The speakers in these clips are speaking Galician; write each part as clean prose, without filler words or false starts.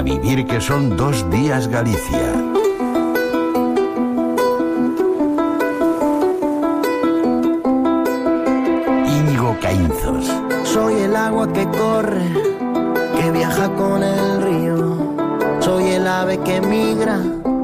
vivir que son 2 días Galicia. Íñigo Caínzos. Soy el agua que corre, que viaja con el río. Soy el ave que migra.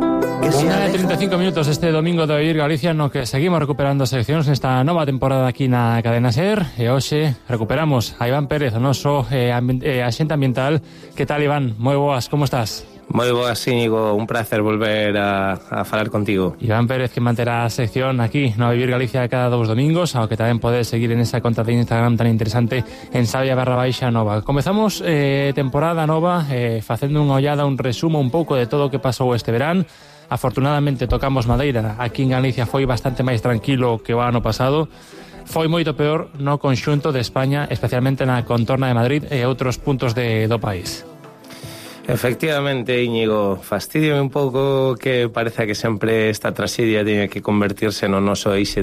35 minutos este domingo de Vivir Galicia no que seguimos recuperando seccións nesta nova temporada aquí na Cadena SER e hoxe recuperamos a Iván Pérez, o noso axente ambiental. Que tal, Iván? Moi boas, como estás? Moi boas, Íñigo, un placer volver a falar contigo. Iván Pérez, que manterá a sección aquí no Vivir Galicia cada 2 domingos, ao que tamén podes seguir en esa conta de Instagram tan interesante en Sabia_Nova. Comezamos temporada nova facendo unha ollada, un resumo un pouco de todo o que pasou este verán. Afortunadamente tocamos madeira, aquí en Galicia foi bastante máis tranquilo que o ano pasado. Foi moito peor no conxunto de España, especialmente na contorna de Madrid e outros puntos do país. Efectivamente, Íñigo, fastidio un pouco que parece que sempre esta traxedia tiene que convertirse no noso eixe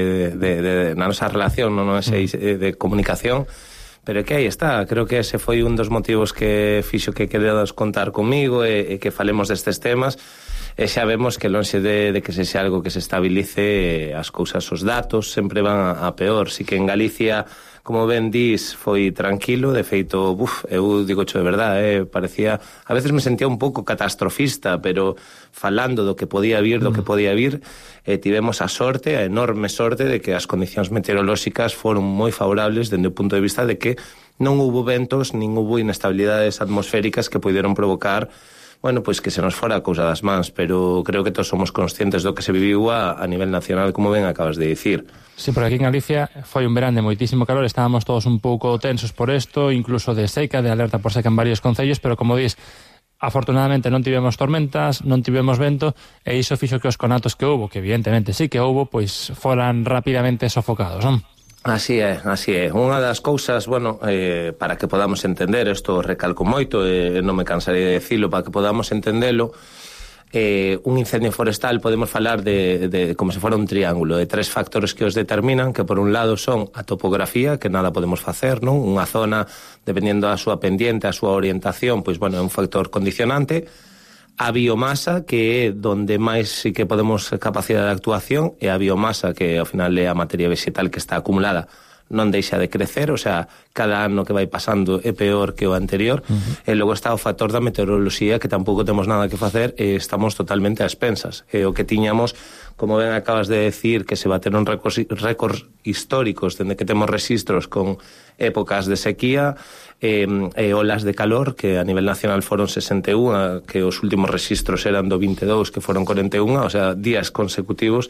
na nosa relación, no noso eixe de comunicación, pero que aí está. Creo que ese foi un dos motivos que fixo que queredas contar comigo e que falemos destes temas. E xa vemos que lonxe de que se xa algo que se estabilice, as cousas, os datos sempre van a peor. Si que en Galicia, como ben dis, foi tranquilo. De feito, eu digo de verdade, parecía, a veces me sentía un pouco catastrofista, pero falando do que podía vir, tivemos a sorte, a enorme sorte de que as condicións meteorolóxicas foron moi favorables dende o punto de vista de que non hubo ventos, nin hubo inestabilidades atmosféricas que puderon provocar que se nos fora a cousa das mans, pero creo que todos somos conscientes do que se viviu a nivel nacional, como ben acabas de dicir. Sí, porque aquí en Galicia foi un verán de moitísimo calor, estábamos todos un pouco tensos por isto, incluso de seca, de alerta por seca en varios concellos, pero como dis, afortunadamente non tivemos tormentas, non tivemos vento, e iso fixo que os conatos que houbo, que evidentemente sí que houbo, pois foran rapidamente sofocados, non? Así é. Unha das cousas, para que podamos entender, isto recalco moito, non me cansaré de decirlo, para que podamos entendelo, un incendio forestal podemos falar de como se fora un triángulo, de 3 factores que os determinan, que por un lado son a topografía, que nada podemos facer, non? Unha zona, dependendo da súa pendiente, a súa orientación, é un factor condicionante. A biomasa, que é donde máis sí que podemos capacidade de actuación, e a biomasa, que ao final é a materia vegetal que está acumulada, non deixa de crecer, o sea, cada ano que vai pasando é peor que o anterior. E logo está o factor da meteoroloxía, que tampouco temos nada que facer e estamos totalmente a expensas. E o que tiñamos, como ben acabas de decir, que se bateron récords históricos dende que temos registros con épocas de sequía e olas de calor, que a nivel nacional foron 61, que os últimos registros eran do 22, que foron 41, o sea, días consecutivos.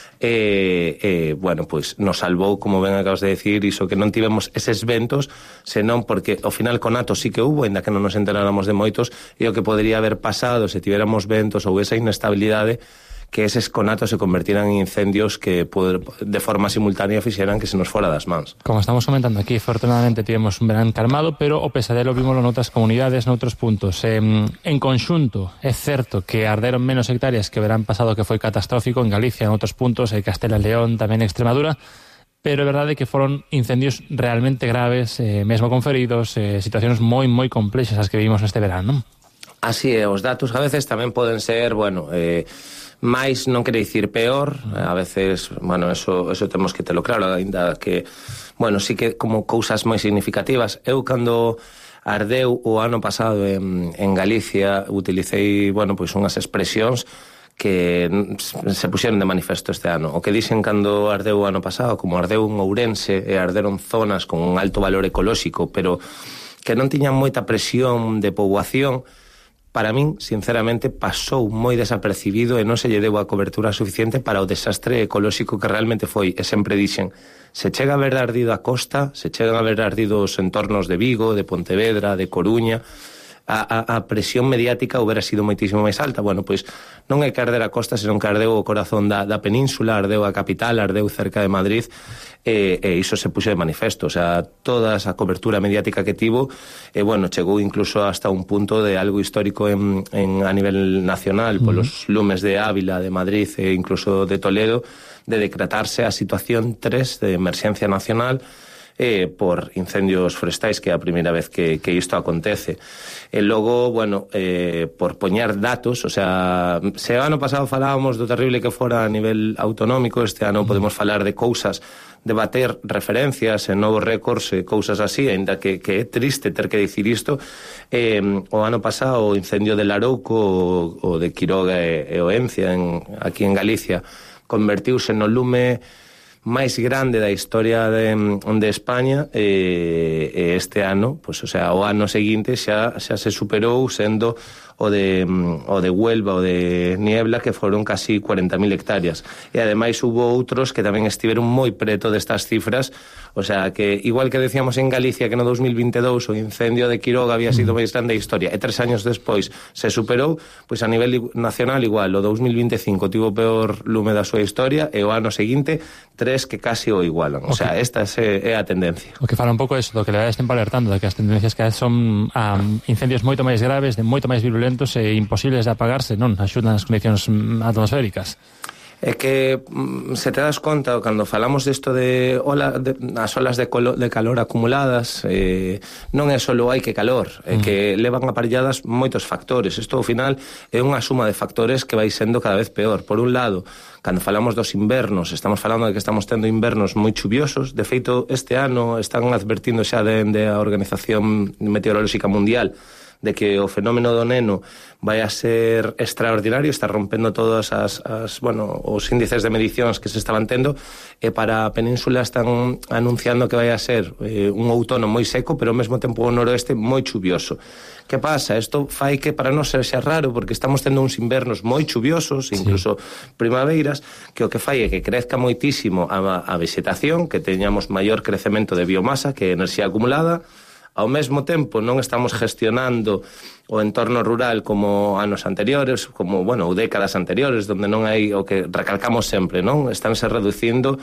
Nos salvou, como ben acabas de decir, iso que non tivemos eses ventos, senón porque ao final conatos sí que hubo, ainda que non nos enteráramos de moitos, e o que podría haber pasado se tivéramos ventos ou esa inestabilidade, que eses conatos se convertiran en incendios que de forma simultánea fixeran que se nos fora das mans. Como estamos comentando aquí, afortunadamente tivemos un verán calmado, pero o pesadelo vimoslo noutras comunidades, noutros puntos. En conxunto, é certo que arderon menos hectáreas que o verán pasado, que foi catastrófico en Galicia, en outros puntos, Castela e León, tamén Extremadura, pero é verdade que foron incendios realmente graves, mesmo con feridos, situacións moi complexas as que vivimos neste verán, non? Así é, os datos a veces tamén poden ser, máis non quere dicir peor, a veces, eso temos que telo claro, ainda que, sí que como cousas moi significativas. Eu, cando ardeu o ano pasado en Galicia, utilicei, unhas expresións que se puxeron de manifesto este ano. O que dixen cando ardeu o ano pasado, como ardeu en Ourense e arderon zonas con un alto valor ecolóxico, pero que non tiñan moita presión de poboación, para min, sinceramente, pasou moi desapercibido e non se lle deu a cobertura suficiente para o desastre ecolóxico que realmente foi. E sempre dixen, se chega a ver ardido a costa, se chegan a ver ardido os entornos de Vigo, de Pontevedra, de Coruña, a presión mediática houbera sido moitísimo máis alta. Non é que arder a costa, senón que ardeu o corazón da península, ardeu a capital, ardeu cerca de Madrid, e iso se puxo de manifesto. O sea, toda esa cobertura mediática que tivo, chegou incluso hasta un punto de algo histórico a nivel nacional, polos lumes de Ávila, de Madrid e incluso de Toledo, de decretarse a situación 3 de emerxencia nacional, por incendios forestais, que é a primeira vez que isto acontece. E logo, bueno, por poñer datos, o sea, se ano pasado falábamos do terrible que fora a nivel autonómico, este ano podemos falar de cousas, de bater referencias e novos récords e cousas así, ainda que é triste ter que dicir isto. O ano pasado o incendio de Larouco, o de Quiroga e o Encia aquí en Galicia, convertiuse no lume máis grande da historia de España, e este ano, pues, o sea, o ano seguinte xa se superou, sendo o de Huelva, o de Niebla, que foron casi 40.000 hectáreas. E ademais hubo outros que tamén estiveron moi preto destas cifras, o sea, que igual que decíamos en Galicia que no 2022 o incendio de Quiroga había sido máis grande da historia, e 3 años despois se superou, pois a nivel nacional igual, o 2025 tivo o peor lume da súa historia, e o ano seguinte 3 que casi o igualan. O sea, esta é a tendencia. O que fala un pouco é do que levades tempo alertando, de que as tendencias que son incendios moito máis graves, de moito máis virulentos e imposibles de apagarse, non axudan as condicións atmosféricas. É que se te das conta cando falamos disto de as olas de calor acumuladas, non é só hai que calor, é que levan aparelladas moitos factores. Isto ao final é unha suma de factores que vai sendo cada vez peor. Por un lado, cando falamos dos invernos, estamos falando de que estamos tendo invernos moi chuviosos. De feito, este ano están advertindo xa de a Organización Meteorolóxica Mundial de que o fenómeno do Neno vai a ser extraordinario, está rompendo todos os índices de medicións que se estaban tendo, e para a península están anunciando que vai a ser un outono moi seco, pero ao mesmo tempo o noroeste moi chuvioso. Que pasa? Isto fai que para non ser xa raro, porque estamos tendo uns invernos moi chuviosos, incluso primaveiras, que o que fai é que crezca moitísimo a vegetación, que teñamos maior crecemento de biomasa, que é enerxía acumulada. Ao mesmo tempo non estamos gestionando o entorno rural como anos anteriores, como, bueno, décadas anteriores, onde non hai o que recalcamos sempre, non? Estánse reducindo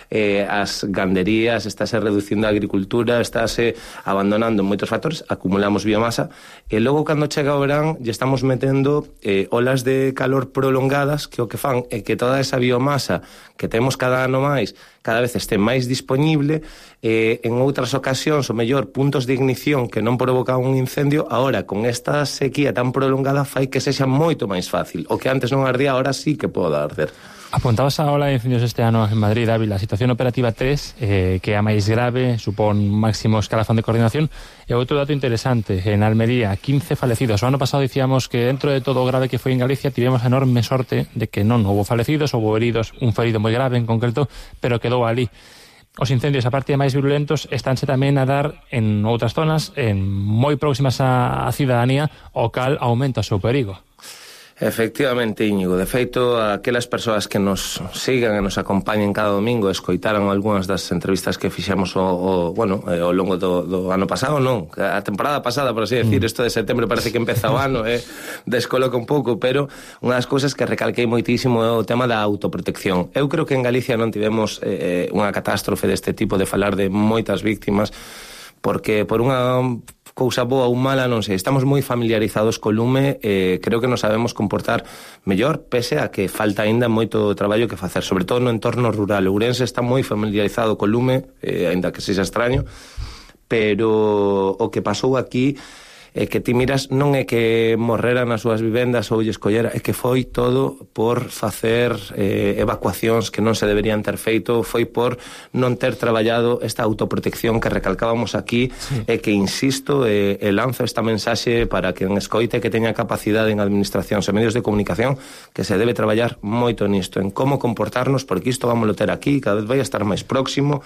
as ganderías, estáse reducindo a agricultura, estáse abandonando moitos factores, acumulamos biomasa, e logo cando chega o verán lle estamos metendo olas de calor prolongadas, que o que fan é que toda esa biomasa que temos cada ano máis, cada vez este máis disponible, en outras ocasións, o mellor, puntos de ignición que non provocan un incendio, ahora con esta sequía tan prolongada fai que sexa moito máis fácil. O que antes non ardía, ahora sí que pode arder. Apuntabas a ola de incendios este ano en Madrid, Ávila, a situación operativa 3, que é a máis grave, supón máximo escalafón de coordinación, e outro dato interesante, en Almería, 15 falecidos. O ano pasado dicíamos que dentro de todo o grave que foi en Galicia, tivemos a enorme sorte de que non houve falecidos, houve heridos, un ferido moi grave en concreto, pero quedou ali. Os incendios, a parte de máis virulentos, estánse tamén a dar en outras zonas, en moi próximas á cidadanía, o cal aumenta o seu perigo. Efectivamente, Íñigo. De feito, aquelas persoas que nos sigan e nos acompañen cada domingo escoitaran algunhas das entrevistas que fixemos ao longo do ano pasado, non? A temporada pasada, por así decir, isto de setembro parece que empeza o ano, descoloca un pouco, pero unha das cousas que recalquei moitísimo é o tema da autoprotección. Eu creo que en Galicia non tivemos unha catástrofe deste tipo, de falar de moitas víctimas, porque por unha cousa boa ou mala, non sei, estamos moi familiarizados co lume, creo que nos sabemos comportar mellor, pese a que falta aínda moito traballo que facer, sobre todo no entorno rural. Ourense está moi familiarizado co lume, aínda que sexa extraño, pero o que pasou aquí é que ti miras, non é que morreran nas súas vivendas ou lle escollera, é que foi todo por facer evacuacións que non se deberían ter feito, foi por non ter traballado esta autoprotección que recalcábamos aquí, e que, insisto, lanzo esta mensaxe para que en escoite que teña capacidade en administracións e medios de comunicación, que se debe traballar moito nisto, en como comportarnos, porque isto vamos a ter aquí, cada vez vai a estar máis próximo,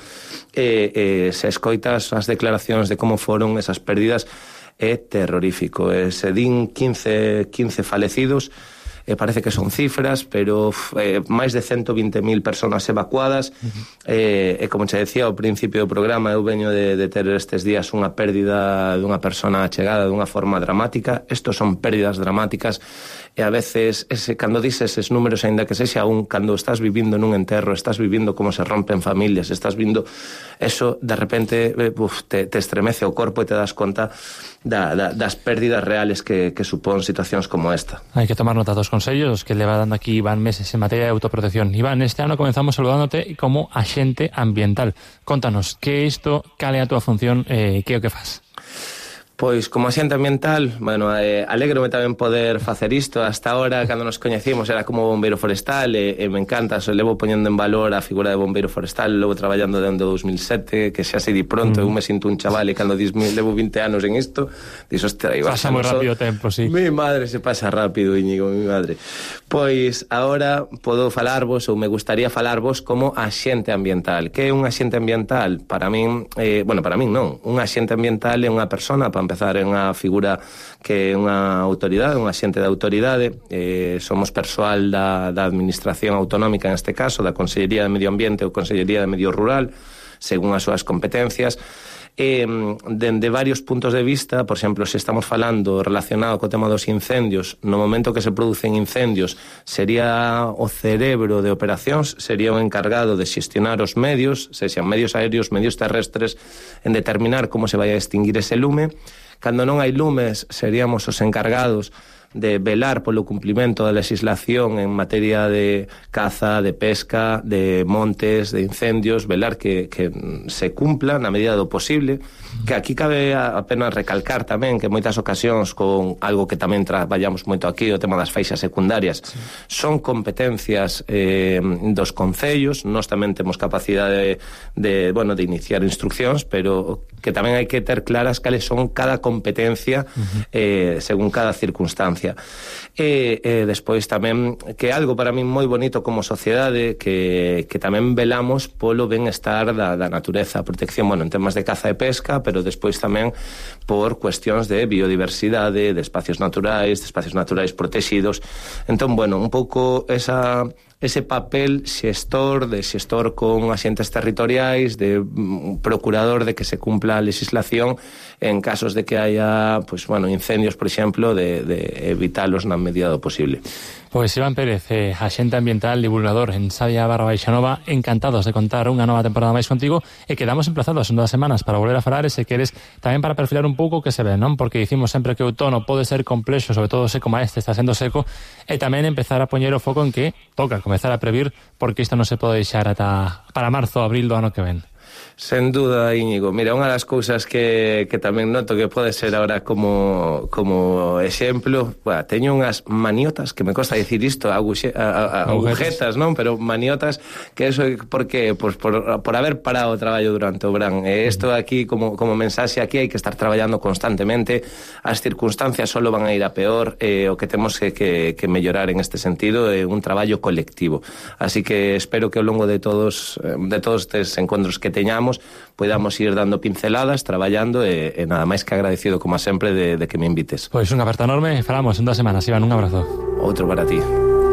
se escoitas as declaracións de como foron esas pérdidas, é terrorífico. Se din 15 falecidos, parece que son cifras, pero máis de 120.000 personas evacuadas, e como che decía ao principio do programa, eu veño de ter estes días unha pérdida dunha persona achegada dunha forma dramática. Estos son pérdidas dramáticas, e a veces, cando dices eses números, aínda que sexa cando estás vivindo nun enterro, estás vivindo como se rompen familias, estás vindo eso, de repente te estremece o corpo e te das conta das pérdidas reales que supón situacións como esta. Hai que tomar nota dos consellos os que le va dando aquí Iván Meses en materia de autoprotección. Iván, este ano comenzamos saludándote como axente ambiental. Contanos, que é isto, cal é a túa función, que é o que faz? Pois, como axente ambiental, bueno, alégrome tamén poder facer isto. Hasta ahora, cando nos coñecimos, era como bombeiro forestal, e me encanta, levo poñendo en valor a figura de bombeiro forestal, levo traballando dende 2007, que xa se di pronto, eu me sinto un chaval, e cando dis, levo 20 anos en isto, dis, ostra, pasa moi rápido o tempo, sí. Mi madre, se pasa rápido, Íñigo, mi madre. Pois, agora podo falarvos, ou me gustaría falarvos como axente ambiental. Que é un axente ambiental? Para min, para min non. Un axente ambiental é unha persona, para empezar, é unha figura que é unha autoridade, un axente de autoridade. Somos persoal da Administración Autonómica, neste caso, da Consellería de Medio Ambiente ou Consellería de Medio Rural, según as súas competencias. Dende varios puntos de vista, por exemplo, se estamos falando relacionado co tema dos incendios, no momento que se producen incendios, sería o cerebro de operacións, sería o encargado de xestionar os medios, sexan medios aéreos, medios terrestres, en determinar como se vai a extinguir ese lume. Cando non hai lumes, seríamos os encargados de velar polo cumplimento da legislación en materia de caza, de pesca, de montes, de incendios, velar que se cumpla na medida do posible, que aquí cabe apenas recalcar tamén que moitas ocasións con algo que tamén traballamos moito aquí, o tema das faixas secundarias, son competencias dos concellos. Nós tamén temos capacidade de iniciar instruccións, pero que tamén hai que ter claras cales son cada competencia según cada circunstancia. Despois tamén, que é algo para min moi bonito como sociedade, que tamén velamos polo benestar da natureza, a protección, en temas de caza e pesca, pero despois tamén por cuestións de biodiversidade, de espacios naturais protegidos. Entón, un pouco ese papel xestor con axentes territoriais, de procurador de que se cumpla a legislación en casos de que haya incendios, por exemplo, de evitalos na medida do posible. Pois Iván Pérez, axente ambiental, divulgador en Sabia / Nova, encantados de contar unha nova temporada máis contigo, e quedamos emplazados en 2 semanas para volver a falar, e se queres tamén para perfilar un pouco que se ve, non? Porque dicimos sempre que o outono pode ser complexo, sobre todo seco, este está sendo seco, e tamén empezar a poñer o foco en que toca comezar a previr, porque isto non se pode deixar ata para marzo, abril do ano que ven. Sen duda, Íñigo. Mira, unha das cousas que tamén noto que pode ser ahora como exemplo, teño unhas maniotas, que me costa dicir isto, agujetas, non? Pero maniotas, que eso porque por haber parado o traballo durante o verán. Isto aquí, como mensaxe, aquí hai que estar traballando constantemente, as circunstancias solo van a ir a peor, o que temos que mellorar en este sentido é un traballo colectivo. Así que espero que ao longo de todos estes encontros que teñamos podamos ir dando pinceladas, traballando, e nada máis que agradecido, como sempre, de que me invites. Pois unha aperta enorme, falamos en 2 semanas. Iván, un abrazo. Outro para ti.